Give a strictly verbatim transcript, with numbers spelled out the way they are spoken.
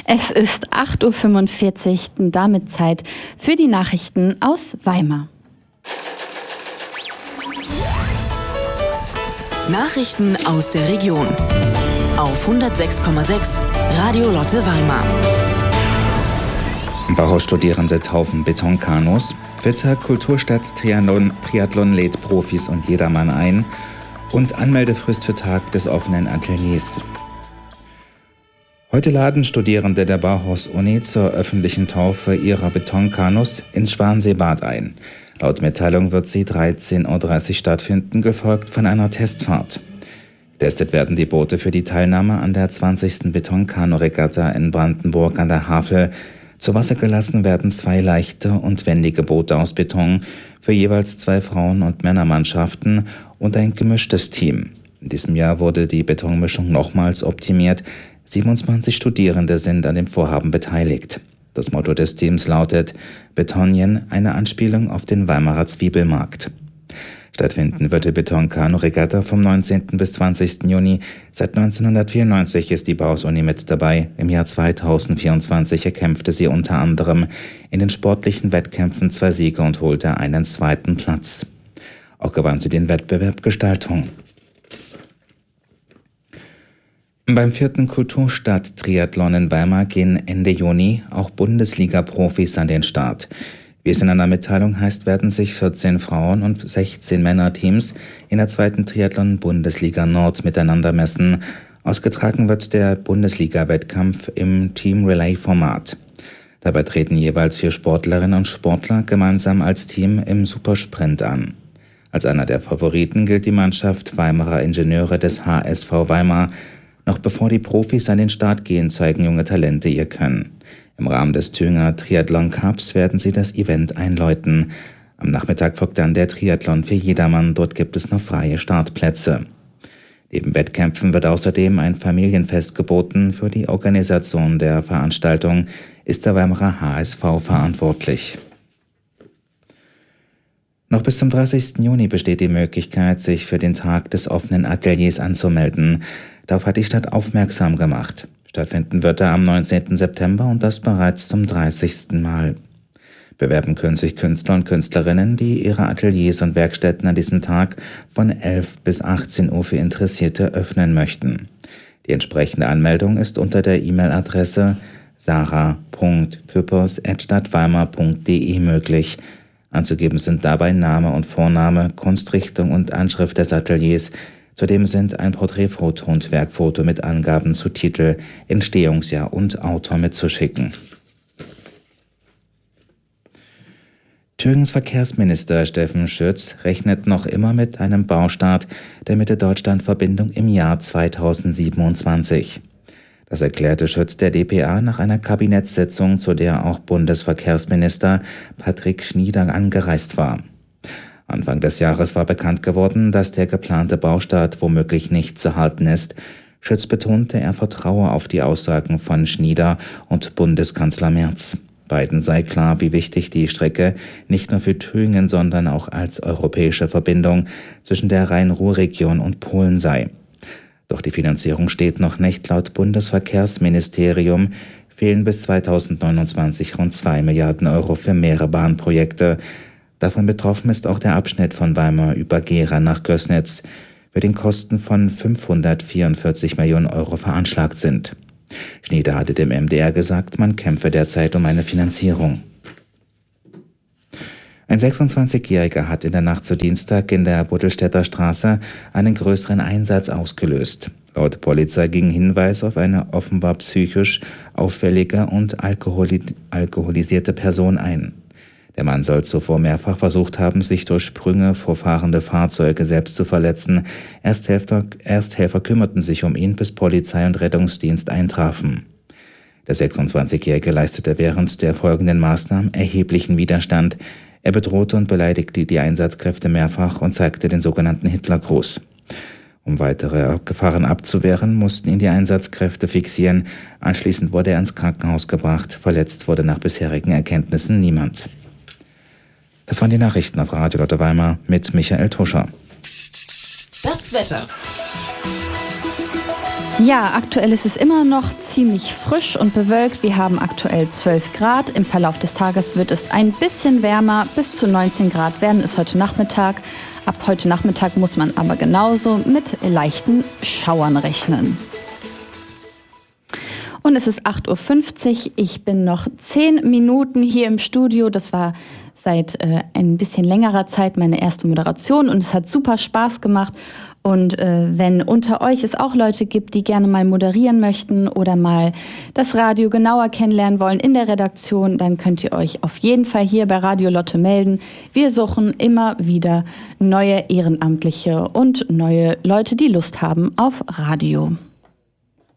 Es ist acht Uhr fünfundvierzig, damit Zeit für die Nachrichten aus Weimar. Nachrichten aus der Region auf hundertsechs Komma sechs Radio Lotte Weimar. Bauhausstudierende taufen Betonkanus. Witter Kulturstadt Triathlon, Triathlon lädt Profis und jedermann ein. Und Anmeldefrist für Tag des offenen Ateliers. Heute laden Studierende der Bauhaus-Uni zur öffentlichen Taufe ihrer Betonkanus ins Schwanseebad ein. Laut Mitteilung wird sie dreizehn Uhr dreißig stattfinden, gefolgt von einer Testfahrt. Getestet werden die Boote für die Teilnahme an der zwanzigsten Betonkanu-Regatta in Brandenburg an der Havel. Zu Wasser gelassen werden zwei leichte und wendige Boote aus Beton für jeweils zwei Frauen- und Männermannschaften und ein gemischtes Team. In diesem Jahr wurde die Betonmischung nochmals optimiert. siebenundzwanzig Studierende sind an dem Vorhaben beteiligt. Das Motto des Teams lautet Betonien, eine Anspielung auf den Weimarer Zwiebelmarkt. Stattfinden wird die Betonkanu-Regatta vom neunzehnten bis zwanzigsten Juni. Seit neunzehnhundertvierundneunzig ist die Bauhaus-Uni mit dabei. Im Jahr zweitausendvierundzwanzig erkämpfte sie unter anderem in den sportlichen Wettkämpfen zwei Siege und holte einen zweiten Platz. Auch gewann sie den Wettbewerb Gestaltung. Beim vierten Kulturstadt-Triathlon in Weimar gehen Ende Juni auch Bundesliga-Profis an den Start. Wie es in einer Mitteilung heißt, werden sich vierzehn Frauen- und sechzehn Männerteams in der zweiten Triathlon-Bundesliga Nord miteinander messen. Ausgetragen wird der Bundesliga-Wettkampf im Team-Relay-Format. Dabei treten jeweils vier Sportlerinnen und Sportler gemeinsam als Team im Supersprint an. Als einer der Favoriten gilt die Mannschaft Weimarer Ingenieure des H S V Weimar. Noch bevor die Profis an den Start gehen, zeigen junge Talente ihr Können. Im Rahmen des Thüringer Triathlon Cups werden sie das Event einläuten. Am Nachmittag folgt dann der Triathlon für jedermann. Dort gibt es noch freie Startplätze. Neben Wettkämpfen wird außerdem ein Familienfest geboten. Für die Organisation der Veranstaltung ist der Weimarer H S V verantwortlich. Noch bis zum dreißigsten Juni besteht die Möglichkeit, sich für den Tag des offenen Ateliers anzumelden. Darauf hat die Stadt aufmerksam gemacht. Stattfinden wird er am neunzehnten September und das bereits zum dreißigsten Mal. Bewerben können sich Künstler und Künstlerinnen, die ihre Ateliers und Werkstätten an diesem Tag von elf bis achtzehn Uhr für Interessierte öffnen möchten. Die entsprechende Anmeldung ist unter der E-Mail-Adresse sarah punkt küppers at stadtweimar punkt de möglich. Anzugeben sind dabei Name und Vorname, Kunstrichtung und Anschrift des Ateliers. Zudem sind ein Porträtfoto und Werkfoto mit Angaben zu Titel, Entstehungsjahr und Autor mitzuschicken. Thüringens Verkehrsminister Steffen Schütz rechnet noch immer mit einem Baustart der Mitte-Deutschland-Verbindung im Jahr zweitausendsiebenundzwanzig. Das erklärte Schütz der d p a nach einer Kabinettssitzung, zu der auch Bundesverkehrsminister Patrick Schnieder angereist war. Anfang des Jahres war bekannt geworden, dass der geplante Baustart womöglich nicht zu halten ist. Schütz betonte, er vertraue auf die Aussagen von Schnieder und Bundeskanzler Merz. Beiden sei klar, wie wichtig die Strecke nicht nur für Thüringen, sondern auch als europäische Verbindung zwischen der Rhein-Ruhr-Region und Polen sei. Doch die Finanzierung steht noch nicht. Laut Bundesverkehrsministerium fehlen bis zweitausendneunundzwanzig rund zwei Milliarden Euro für mehrere Bahnprojekte. Davon betroffen ist auch der Abschnitt von Weimar über Gera nach Gößnitz, für den Kosten von fünfhundertvierundvierzig Millionen Euro veranschlagt sind. Schnieder hatte dem M D R gesagt, man kämpfe derzeit um eine Finanzierung. Ein sechsundzwanzigjähriger hat in der Nacht zu Dienstag in der Buddelstädter Straße einen größeren Einsatz ausgelöst. Laut Polizei ging Hinweis auf eine offenbar psychisch auffällige und alkoholi- alkoholisierte Person ein. Der Mann soll zuvor mehrfach versucht haben, sich durch Sprünge vor fahrende Fahrzeuge selbst zu verletzen. Ersthelfer, Ersthelfer kümmerten sich um ihn, bis Polizei und Rettungsdienst eintrafen. Der sechsundzwanzigjährige leistete während der folgenden Maßnahmen erheblichen Widerstand. Er bedrohte und beleidigte die Einsatzkräfte mehrfach und zeigte den sogenannten Hitlergruß. Um weitere Gefahren abzuwehren, mussten ihn die Einsatzkräfte fixieren. Anschließend wurde er ins Krankenhaus gebracht. Verletzt wurde nach bisherigen Erkenntnissen niemand. Das waren die Nachrichten auf Radio Lotte Weimar mit Michael Tuscher. Das Wetter. Ja, aktuell ist es immer noch ziemlich frisch und bewölkt. Wir haben aktuell zwölf Grad. Im Verlauf des Tages wird es ein bisschen wärmer. Bis zu neunzehn Grad werden es heute Nachmittag. Ab heute Nachmittag muss man aber genauso mit leichten Schauern rechnen. Und es ist acht Uhr fünfzig. Ich bin noch zehn Minuten hier im Studio. Das war seit äh, ein bisschen längerer Zeit meine erste Moderation und es hat super Spaß gemacht. Und äh, wenn unter euch es auch Leute gibt, die gerne mal moderieren möchten oder mal das Radio genauer kennenlernen wollen in der Redaktion, dann könnt ihr euch auf jeden Fall hier bei Radio Lotte melden. Wir suchen immer wieder neue Ehrenamtliche und neue Leute, die Lust haben auf Radio.